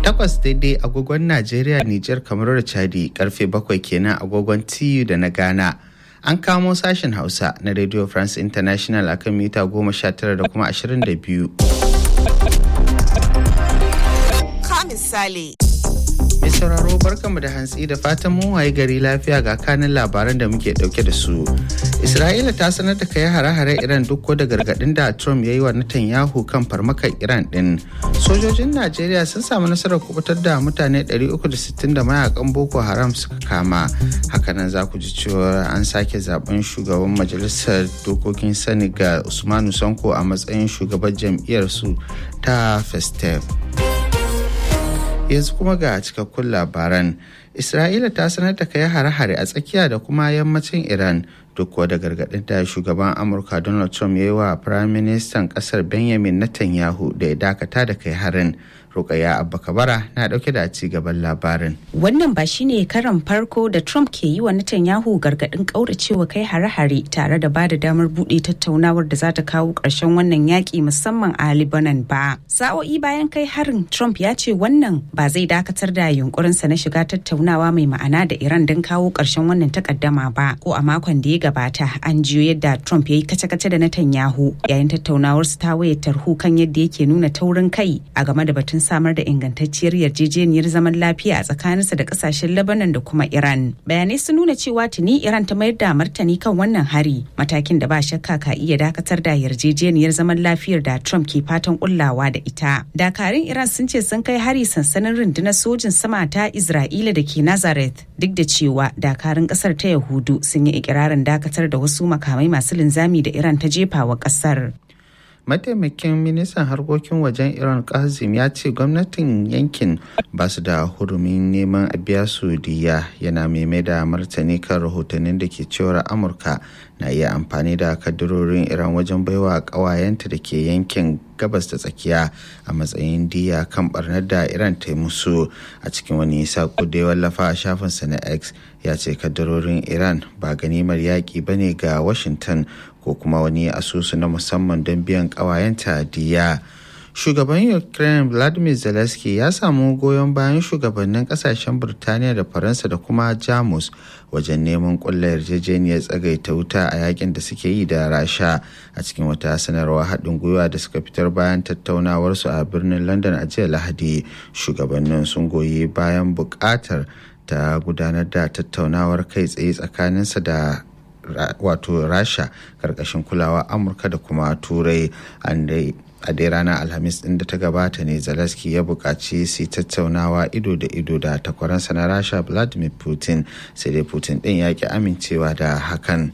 Takwas daidai agogon Najeriya, Nijar, Kamaru da Chadi, karfe 7 kenan agogon TU da na Ghana. An kamo sashen Hausa na Radio France International akan mita 19 da kuma 22. Ka misali. Mai sauraro barkanmu da hantsi da fatan mun waye gari lafiya ga kanin labaran da muke dauke da su. Isra'ila ta sanar da kai hare-hare Iran duk da gargadin da Trump ya yi wa Netanyahu kan farmakar Iran din. Sojojin Najeriya sun samu nasarar kubutar da mutane 360 da mayakan Boko Haram suka kama. Hakanan za ku ji cewa an sake zaben shugaban majalisar dokokin Senegal Usmanu Sonko a matsayin shugaban jam'iyyar su ta Festef. Yanzu kuma ga cikakkun labaran. Isra'ila ta sanar da kai hare-hare a tsakiya da kuma yammacin Iran duk da gargaɗin da shugaban Amurka Donald Trump ya yi wa Firaministan ƙasar Benjamin Netanyahu da ya dakata da kai harin. Rukaya Abba Kabara na dauke da ci gaban labarin. Wannan ba shine karan farko da Trump ke yi wa Netanyahu gargadin kauracewa kai hare-hare tare da bada damar bude tattaunawar da za ta kawo ƙarshen wannan yaƙi musamman a Lebanon ba. Sa'o'i bayan kai harin, Trump ya ce wannan ba zai dakatar da yunkurinsa na shiga tattaunawa mai ma'ana da Iran don kawo ƙarshen wannan takaddama ba. Ko a makon da ya gabata an jiyo yadda Trump ya yi kace-kace da Netanyahu yayin tattaunawarsu ta wayar tarho kan yadda yake nuna taurin kai a game da batun samar da ingantacciyar yarjejeniyar zaman lafiya a tsakaninsa da kasashen Lebanon da kuma Iran. Bayanai sun nuna cewa tuni Iran ta mayar da martani kan wannan hari, matakin da ba shakka ka iya dakatar da yarjejeniyar zaman lafiyar da Trump ke fatan kullawa da ita. Dakarun Iran sun ce sun kai hari sansanin rundunar sojin sama ta Isra'ila da ke Nazareth, duk da cewa dakarun kasar ta Yahudu sun yi ikirarin dakatar da wasu makamai masu linzami da Iran ta jefa wa kasar. Mataimakin ministan harkokin wajen Iran Kazim ya ce gwamnatin yankin ba su da hurumin neman a biya su diya, yana mai da martani kan rahotannin da ke cewar Amurka na iya amfani da kadarorin Iran wajen baiwa ƙawayenta da ke yankin gabas da tsakiya a matsayin diya kan barnar da Iran ta yi musu. A cikin wani sako da ya wallafa a shafinsa na X, ya ce kadarorin Iran ba ganimar yaƙi ba ne ga Washington ko kuma wani asusu na musamman don biyan ƙawayenta diya. Shugaban Ukraine Vladimir Zelensky ya samu goyon bayan shugabannin kasashen Burtaniya da Faransa da kuma Jamus wajen neman ƙulla yarjejeniyar tsagaita wuta a yakin da suke yi da Rasha. A cikin wata sanarwa haɗin gwiwa da suka fitar bayan tattaunawarsu a birnin London a jiya Lahadi, shugabannin sun goyi bayan buƙatar ta gudanar da tattaunawar kai tsaye tsakaninsa da wato Rasha karkashin kulawa Amurka da kuma Turai. A dai ranar Alhamis ɗin da ta gabata ne Zelensky ya buƙaci su tattaunawa ido da ido da takwaransa na Rasha Vladimir Putin, sai dai Putin ɗin ya ki amincewa da hakan.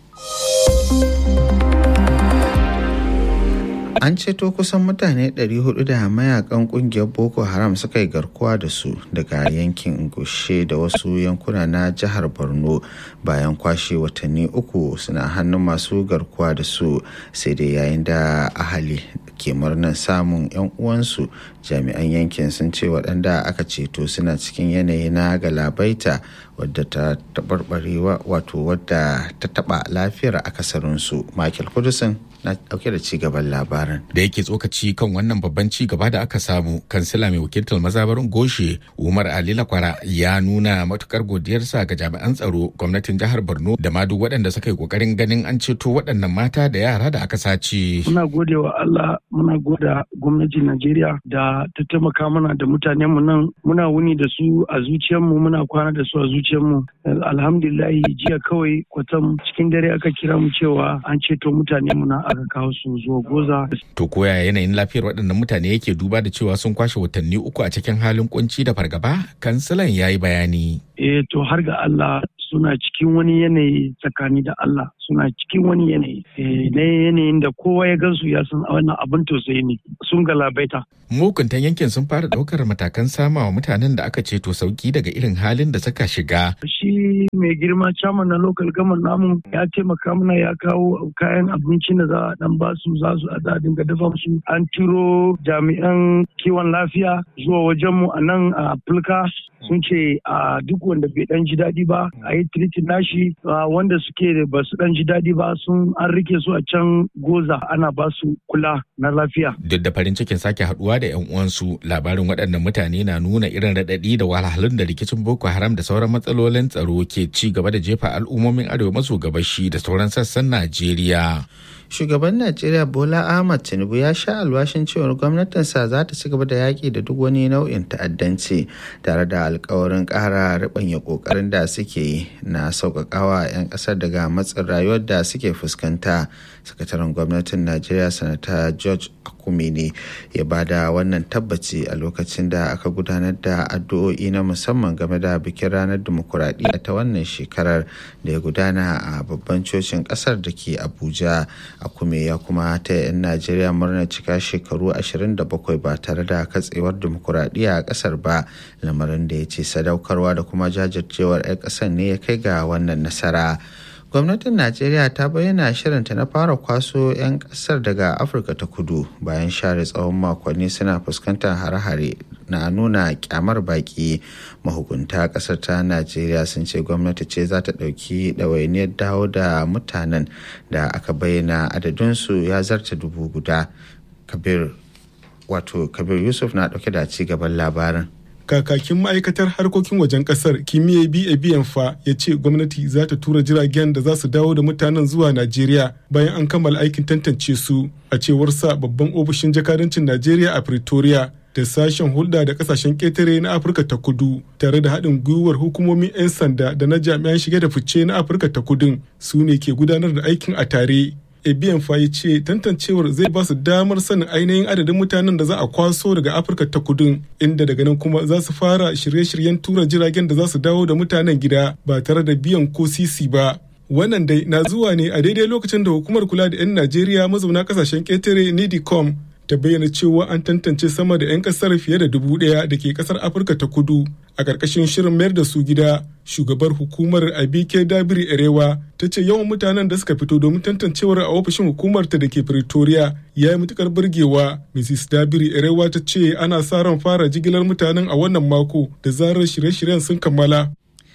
An ceto kusan mutane 400 da mayakan kungiyar Boko Haram suka yi garkuwa da su daga yankin Gushe da wasu yankuna na jihar Borno bayan kwashe watanni 3 suna hannun masu garkuwa da su, sai dai yayin da ahali ke murnar samun 'yan uwansu, jami'an yankin sun ce waɗanda aka ceto suna cikin yanayi na galabaita wadda ta taɓarɓarewa, wato wadda ta taɓa lafiyar akasarinsu. Michael Kudusin na ɗauke da cigaban labarin. Da yake tsokaci kan wannan babban cigaba da aka samu, kansila mai wakiltar mazabarin Goshe Umar Ali Lakwara ya nuna matukar godiyarsa ga jami'an tsaro, gwamnatin jihar Borno da ma duk waɗanda suka yi kokarin ganin an ceto waɗannan mata da yara da aka sace. Muna gode wa Allah, muna goda gwamnatin Najeriya da ta taimaka mana da mutanen mu nan, muna wuni da su a zuciyarmu, muna kwana da su a zuciyarmu. Alhamdulillah, jiya kawai kwatam cikin dare aka kira mu cewa an ceto mutanen mu na aka kawo su zuwa Goza. To koya yanayin lafiyar waɗannan mutane yake duba da cewa sun kwashe watanni 3 a cikin halin kunci da fargaba? Kansilan ya yi bayani. To har ga Allah suna cikin wani yanayi, tsakani da Allah suna cikin wani yanayi na yanayin da kowa ya gansu ya san wannan abin tausayi ne, sun galabaita. Mahukuntan yankin sun fara ɗaukar matakan samawa mutanen da aka ceto sauki daga irin halin da suka shiga. Shi mai girma chairman na local government namu ya taimaka mana, ya kawo kayan abinci da za a dan basu, za su a dinga dafa su. An turo jami'an kiwon lafiya zuwa wajenmu a nan a Fulka, sun ce a duk wanda bai dan ji daɗi ba a yi treating nashi, wanda suke ba su dan ji daɗi ba, an rike su a can Goza ana ba su kula na lafiya. Duk da farin cikin sake haduwa da 'yan uwansu, labarin waɗannan mutane na nuna irin raɗaɗi da wahalhalun da rikicin Boko Haram da sauran matsalolin tsaro ke ci gaba da jefa al'ummomin arewa maso gabashi da sauran sassan Najeriya. Shugaban Najeriya Bola Ahmed Tinubu ya sha alwashin cewar gwamnatinsa za ta ci gaba da yaƙi da duk wani nau'in ta'addanci tare da alkawarin ƙara riɓanya ƙoƙarin da suke yi na sauƙaƙawa 'yan ƙasar daga matsin rayuwar da suke fuskanta. Sakataren gwamnatin Najeriya Sanata George Akume ne ya bada wannan tabbaci a lokacin da aka gudanar da addu'o'i na musamman game da bikin ranar dimokuraɗiyya ta wannan shekarar da ya gudana a babban cocin ƙasar da ke Abuja. Akume ya kuma ta 'yan Najeriya murnar cika shekaru 27 ba tare da katsewar dimokuraɗiyya a ƙasar ba, lamarin da ya ce sadaukarwa da kuma jajircewar 'yan ƙasar ne ya kai ga wannan nasara. Gwamnatin Najeriya ta bayyana shirinta na fara kwaso 'yan ƙasar daga Afirka ta Kudu bayan share tsawon makonni suna fuskantar hare-hare na nuna kyamar baki. Mahukunta ƙasar ta Najeriya sun ce gwamnati ce za ta ɗauki ɗawainiyar dawo da mutanen da aka bayyana adadinsu ya zarta 1,000. Kabir Yusuf na ɗauke da ci gaban labarin. Kakakin ma'aikatar harkokin wajen kasar Kimiyya Biyanfa ya ce gwamnati za ta tura jiragen da za su dawo da mutanen zuwa Najeriya bayan an kammala aikin tantance su. A cewar sa babban ofishin jakadancin Najeriya a Pretoria da sashen hulɗa da kasashen ƙetare na Afirka ta Kudu tare da haɗin gwiwar hukumomin 'yan sanda da na jami'an shige da fice na Afirka ta Kudun su ne ke gudanar da aikin a tare. Ebiyanfa ya ce tantancewar zai ba su damar sanin ainihin adadin mutanen da za a kwaso daga Afirka ta Kudun, inda daga nan kuma za su fara shirye-shiryen tura jiragen da za su dawo da mutanen gida ba tare da biyan ko sisi ba. Wannan dai na zuwa ne a daidai lokacin da hukumar kula da 'yan Najeriya mazauna kasashen ƙetare NIDICOM ta bayyana cewa an tantance sama da 'yan kasar fiye da 1,000 da ke kasar Afirka ta Kudu a ƙarƙashin shirin mayar da su gida. Shugabar hukumar Abike Dabiri Erewa ta ce yawan mutanen da suka fito domin tantancewar a ofishin hukumar ta da ke Pretoria ya yi matukar burgewa. Mrs. Dabiri Erewa ta ce ana sa ran fara jigilar mutanen a wannan mako da zarar shirye-shiryen sun kammala.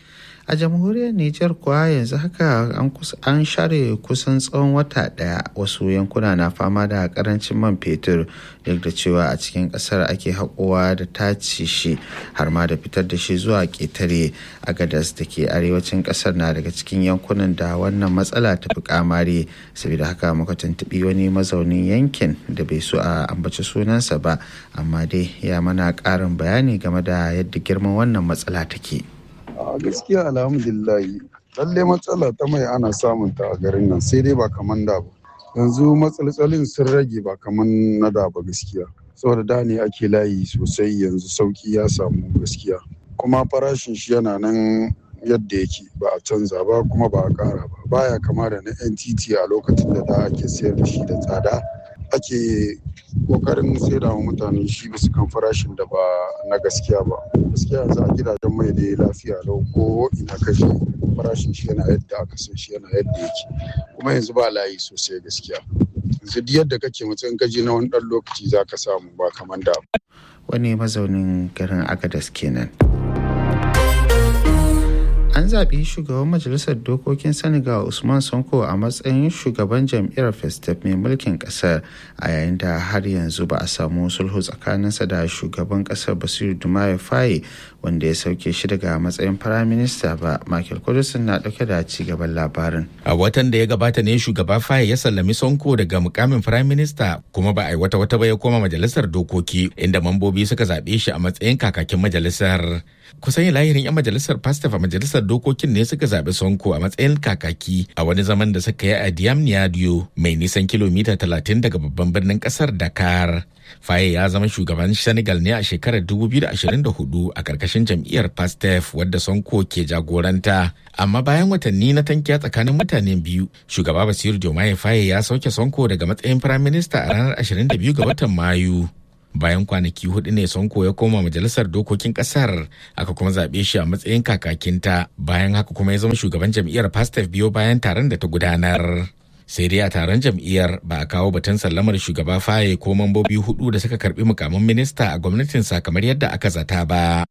A jamhuriyar Nijar kuwa yanzu haka an share kusan tsawon wata ɗaya, wasu yankuna na fama da karancin man fetur duk da cewa a cikin ƙasar ake haƙowa da tace shi har ma da fitar da shi zuwa ƙetare. Agadas da ke arewacin ƙasar na daga cikin yankunan da wannan matsala ta fi kamari, saboda haka muka tuntuɓi wani mazaunin yankin da bai so a ambaci sunansa ba, amma dai ya mana ƙarin bayani game da yadda girman wannan matsala take. A gaskiya alhamdulillahi lalle matsala ta mai ana samun ta a garin nan, sai dai ba kaman da ba. Yanzu matsalolin sun rage ba kaman na da ba gaskiya, saboda da ne ake layi sosai, yanzu sauki ya samu gaskiya, kuma farashin shi yana nan yadda yake, ba a canza ba kuma ba a kara ba. Baya kama da na NTT a lokacin da ake sayar da shi da tsada, ake kokarin saida wa mutane shi bisa kan farashin da ba na gaskiya ba. Gaskiya yanzu a gidajen mai da lafiya lau, ko ina kashe farashin shi yana yadda aka san shi, yana yadda yake, kuma yanzu ba layi sosai gaskiya. Yanzu duk yadda kake mutum kaji na wani ɗan lokaci za ka samu ba kamar da. Wani mazaunin garin Agadas kenan. An zaɓi shugaban majalisar dokokin Senegal Usman Sonko a matsayin shugaban jam'iyyar Festep mai mulkin ƙasar, a yayin da har yanzu ba a samu sulhu tsakaninsa da shugaban ƙasar Bassirou Diomaye Faye wanda ya sauke shi daga matsayin firaminista ba. Michael Kudusin na ɗauke da ci gaban labarin. A watan da ya gabata ne shugaba Faye ya sallami Sonko daga mukamin firaminista, kuma ba a yi wata ba ya koma majalisar dokoki, inda mambobi suka zaɓe shi a matsayin kakakin majalisar. Kusan lahirin 'yan majalisar Pastef a majalisar dokokin ne suka zaɓi Sonko a matsayin kakaki a wani zaman da suka yi a Diamniadio mai nisan kilomita 30 daga babban birnin ƙasar Dakar. Faye ya zama shugaban Senegal ne a shekarar 2024 a ƙarƙashin jam'iyyar Pastef wadda Sonko ke jagoranta. Amma bayan watanni na tankiya tsakanin mutanen biyu, shugaba Bassirou Diomaye Faye ya sauke Sonko daga matsayin firaminista a ranar 22 ga watan Mayu. Bayan kwanaki 4 ne Sonko ya koma majalisar dokokin kasar, aka kuma zaɓe shi a matsayin kakakinta. Bayan haka kuma ya zama shugaban jam'iyyar Pastef biyo bayan taron da ta gudanar. Sai dai a taron jam'iyyar ba a kawo batun sallamar shugaba Faye ko mambobi 4 da suka karbi mukamin minista a gwamnatinsa kamar yadda aka zata ba.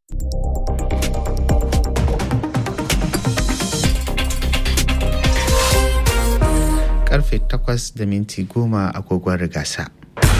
karfe 8:10 agogon rigasa.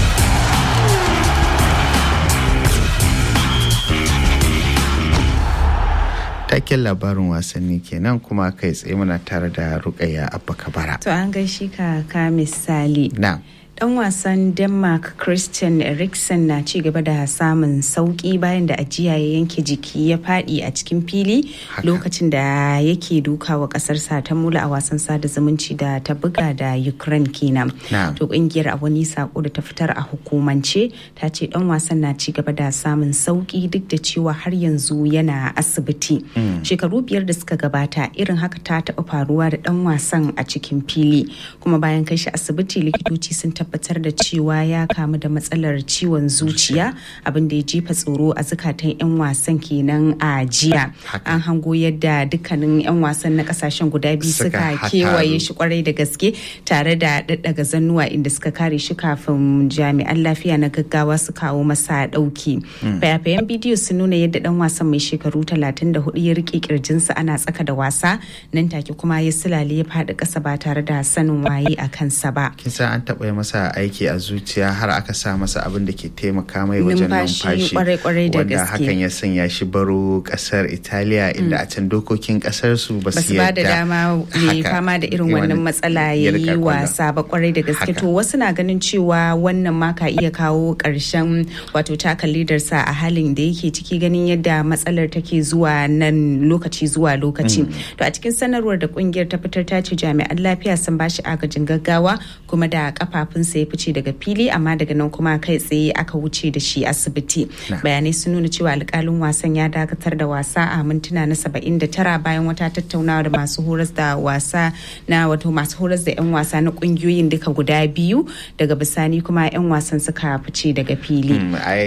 Taken labarin wasanni kenan kuma kai tsaye muna tare da Rukayya Abba Kabara. To an gaishe ka misali. Na. Dan wasan Denmark Christian Eriksen na ci gaba da samun sauki bayan da ajiya ya yanke jiki ya fadi a cikin fili lokacin da yake dukawa kasarsa ta mula a wasan sada zumunci da ta buga da Ukraine kenan. To kungiyar a wani sako da ta fitar a hukumance ta ce dan wasan na ci gaba da samun sauki duk da cewa har yanzu yana asibiti. Shekaru 5 da suka gabata irin haka ta taɓa faruwa da dan wasan a cikin fili kuma bayan kai shi asibiti likitoci sun tabbatar da cewa ya kamu da matsalar ciwon zuciya abin da ya jefa tsoro a zukatan 'yan wasan kenan a jiya. An hango yadda dukkanin 'yan wasan na kasashen guda biyu suka kewaye shi kwarai da gaske tare da daddaga zannuwa inda suka kare shi kafin jami'an lafiya na gaggawa su kawo masa dauki. Fayafayen bidiyo sun nuna yadda dan wasan mai shekaru 34 ya rike kirjinsa ana tsaka da wasa nan take kuma ya sulale ya faɗi ƙasa ba tare da sanin waye a kansa ba. Kisa an taɓa masa aiki a zuciya har aka sa masa abin da ke taimaka mai wajen numfashi wanda hakan ya sanya shi baro kasar Italiya inda a can dokokin kasar su ba su ba da dama mai fama da irin wannan matsala ya yi wasa ba kwarai da gaske. To wasu na ganin cewa wannan ma ka iya kawo ƙarshen wato taka lidarsa a halin da yake ciki ganin yadda matsalar take zuwa nan lokaci zuwa lokaci. To a cikin sanarwar da kungiyar ta fitar ta ce jami'an lafiya sun bashi agajin gaggawa kuma da kafafunsa ya fice daga fili amma daga nan kuma kai tsaye aka wuce da shi asibiti. Bayanai sun nuna cewa alkalin wasan ya dakatar da wasa a mintuna na 79 bayan wata tattaunawa da masu horas da wasa na wato masu horas da 'yan wasa na kungiyoyin duka guda biyu daga bisani kuma 'yan wasan suka fice daga fili.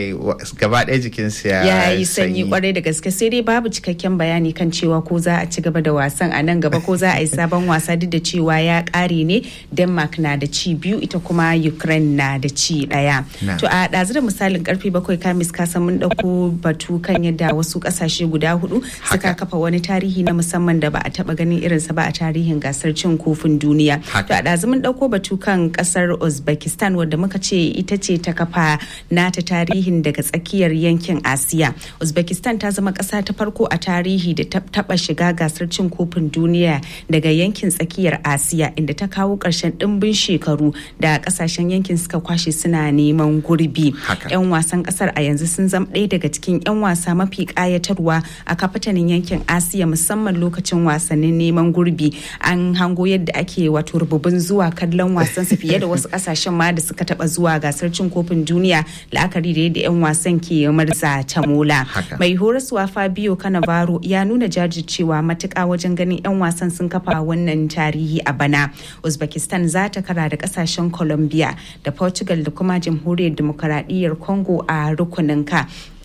Gaba ɗaya jikinsu ya yi sanyi kwarai da gaske sai dai babu cikakken bayani kan cewa ko za a ci gaba da wasan a nan gaba ko za a yi sabon wasa duk da cewa ya ƙare ne. Denmark na da ci 2 ita kuma Ukraine na da ci 1. To a ɗazu da misalin karfe 7 kamis kasan mun ɗauko batu kan yadda wasu ƙasashe guda 4 suka kafa wani tarihi na musamman da ba a taɓa ganin irinsa ba a tarihin gasar cin kofin duniya. To a ɗazu mun ɗauko batu kan ƙasar Uzbekistan wadda muka ce ita ce ta kafa nata tarihin daga tsakiyar yankin Asiya. Uzbekistan ta zama ƙasa ta farko a tarihi da ta taɓa shiga gasar cin kofin duniya daga yankin tsakiyar Asiya inda ta kawo ƙarshen ɗimbin shekaru da ƙasashen yankin suka kwashe suna neman gurbi. 'Yan wasan ƙasar a yanzu sun zama ɗaya daga cikin 'yan wasa mafi ƙayatarwa a kafatanin yankin Asiya musamman lokacin wasannin neman gurbi. An hango yadda ake wato rububin zuwa kallon wasan su fiye da wasu ƙasashen ma da suka taɓa zuwa gasar cin kofin duniya la'akari da yadda 'yan wasan ke marza ta mola. Mai horaswa Fabio Cannavaro ya nuna jajircewa matuƙa wajen ganin 'yan wasan sun kafa wannan tarihi a bana. Uzbekistan za ta kara da ƙasashen Colombia da Portugal da kuma Jamhuriyar Demokaradiyyar Congo a rukunin ka.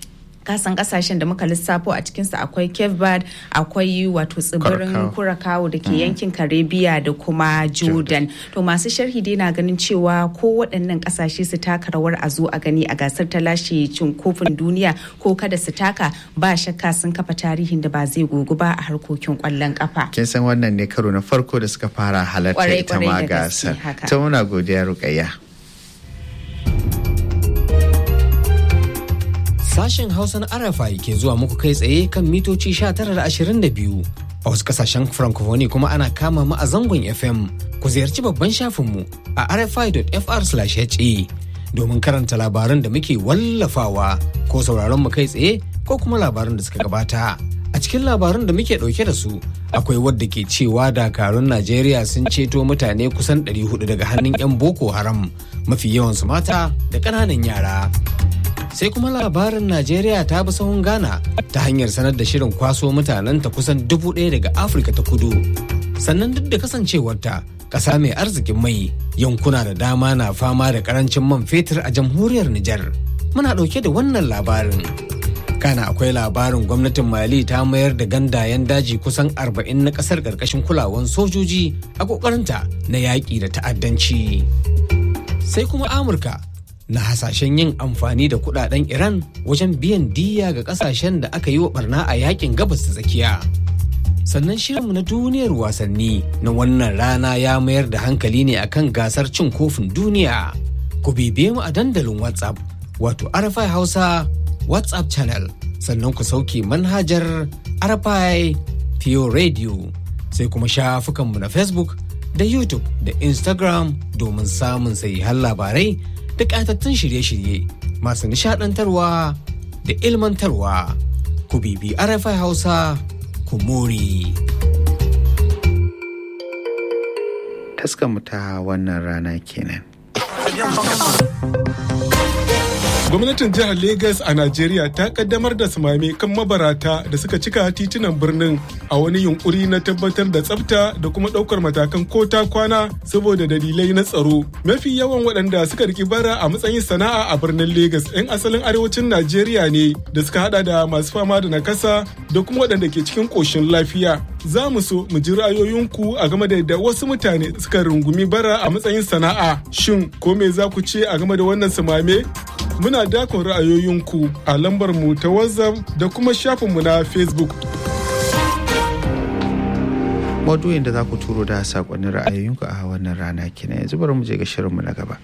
Kasan kasashen da muka lissafo a cikinsa akwai Cape Verde, akwai wato tsibirin Curacao da ke yankin Caribbean da kuma Jordan. To masu sharhi dai na ganin cewa ko waɗannan kasashe su taka rawar a zo a gani a gasar ta lashe cin kofin duniya ko kada su taka ba shakka sun kafa tarihin da ba zai gogu ba a harkokin kwallon kafa. Kin san wannan ne karo na farko da suka fara halarta ita ma gasar. Ta muna godiya Rukayya. Sashen Hausa na RFI ke zuwa muku kai tsaye kan mitoci 19:22. A wasu kasashen Francophonie kuma ana kama mu a zangon FM. Ku ziyarci babban shafinmu a rfi.fr/ha domin karanta labaran da muke wallafawa ko sauraron mu kai tsaye ko kuma labaran da suka gabata. A cikin labaran da muke ɗauke da su akwai wadda ke cewa dakarun Najeriya sun ceto mutane kusan 400 daga hannun 'yan Boko Haram, mafi yawansu mata da ƙananan yara. Sai kuma labarin Najeriya ta bi sahun Ghana ta hanyar sanar da shirin kwaso mutanenta kusan 1,000 daga Afirka ta Kudu. Sannan duk da kasancewarta ƙasa mai arzikin mai, yankuna da dama na fama da ƙarancin man fetur a jamhuriyar Nijar. Muna ɗauke da wannan labarin. Kana akwai labarin gwamnatin Mali ta mayar da gandayen daji kusan 40 na ƙasar ƙarƙashin kulawan sojoji a ƙoƙarinta na yaƙi da ta'addanci. Sai kuma Amurka na hasashen yin amfani da kudaden Iran wajen biyan diyya ga kasashen da aka yi wa barna a yakin gabas ta tsakiya. Sannan shirinmu na duniyar wasanni na wannan rana ya mayar da hankali ne akan gasar cin kofin duniya. Ku bibiye mu a dandalin WhatsApp wato RFI Hausa WhatsApp channel, sannan ku sauke manhajar RFI Pure Radio, sai kuma shafukanmu na Facebook da YouTube da Instagram domin samun sahihan labarai da ƙatattun shirye-shirye masu nishaɗantarwa da ilmantarwa. Ku bibi RFI Hausa ku more. Taskanmu ta wannan rana kenan. Gwamnatin jihar Legas a Najeriya ta kaddamar da sumame kan mabarata da suka cika titunan birnin a wani yunkuri na tabbatar da tsafta da kuma ɗaukar matakan ko ta kwana saboda dalilai na tsaro. Mafi yawan waɗanda suka riki bara a matsayin sana'a a birnin Legas 'yan asalin arewacin Najeriya ne da suka hada da masu fama da nakasa da kuma waɗanda ke cikin ƙoshin lafiya. Za mu so mu ji ra'ayoyinku a game da yadda wasu mutane suka rungumi bara a matsayin sana'a. Shin ko me za ku ce a game da wannan sumame? Muna dakon ra'ayoyinku a lambar mu ta WhatsApp da kuma shafinmu na Facebook. Maudu'in da za ku turo da sakonnin ra'ayoyinku a wannan rana kenan. Yanzu bari mu je ga shirinmu na gaba.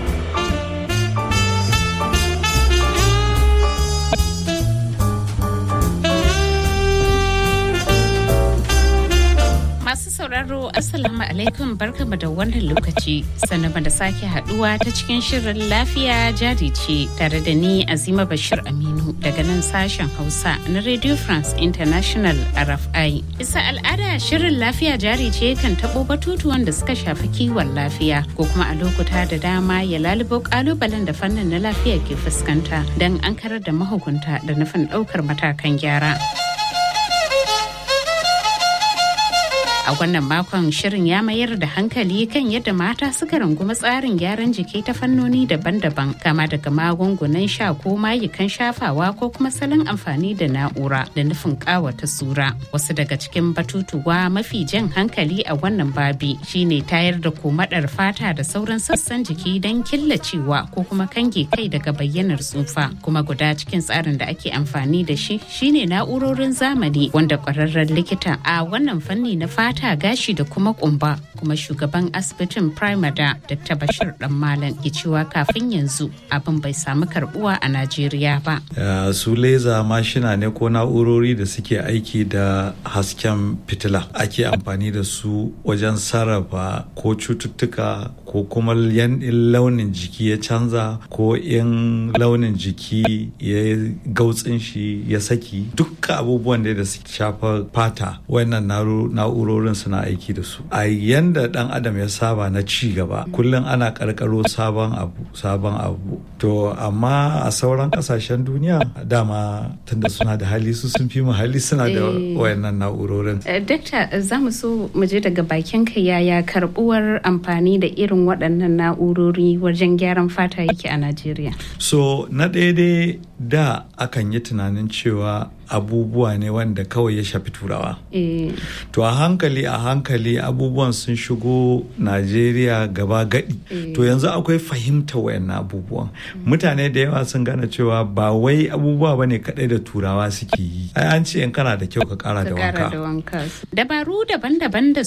Masu sauraro Assalamu alaikum, barkamu da wannan lokaci, sannan da sake haduwa ta cikin shirin lafiya jari ce tare da ni Azima Bashir Aminu daga nan sashen Hausa na Radio France International RFI. Bisa al'ada shirin lafiya jari ce kan tabo batutuwan da suka shafi kiwon lafiya ko kuma a lokuta da dama ya lalubo kalubalen da fannin na lafiya ke fuskanta don an karar da mahukunta da nufin daukar matakan gyara. A wannan makon shirin ya mayar da hankali kan yadda mata suka rungumi tsarin gyaran jiki ta fannoni daban-daban, kama daga magungunan sha ko mayukan shafawa ko kuma salon amfani da na'ura da nufin kawata sura. Wasu daga cikin batutuwa mafi jan hankali a wannan babi shine tayar da komadar fata da sauran sassan jiki don killacewa ko kuma kange kai daga bayyanar tsufa. Kuma guda cikin tsarin da ake amfani da shi shine na'urorin zamani, wanda kwararren likita a wannan fanni na fata gashi da kuma kumba kuma shugaban asibitin Primada Dr. Bashir Dan Malam ke cewa kafin yanzu abin bai samu karbuwa a Najeriya ba. Su leza mashina ne ko na'urori da suke aiki da hasken fitila, ake amfani da su wajen sarrafa ko cututtuka ko kuma yan launin jiki ya canza ko in launin jiki ya gautsin shi ya saki, dukkan abubuwan da su shafa fata wannan na'urorin suna aiki da su. A yanda dan adam ya saba na ci gaba, kullum ana karkaro sabon abu. To amma a sauran kasashen duniya dama tunda suna da hali, su sun fi mu hali, suna da wayannan na'urorin. Dakta, za mu so mu je daga bakin ka yaya karbuwar amfani da irin waɗannan na'urori wajen gyaran fata yake a Najeriya? So na daidai da akan yi tunanin cewa abubuwa ne wanda kawai ya shafi turawa. To a hankali abubuwan sun shigo Najeriya gaba gadi. To yanzu akwai fahimta wayannan abubuwan. Mutane da yawa sun gane cewa ba wai abubuwa bane kadai da turawa suke yi. Ai an ce in kana da kyau ka kara da wanka. Dabaru daban-daban da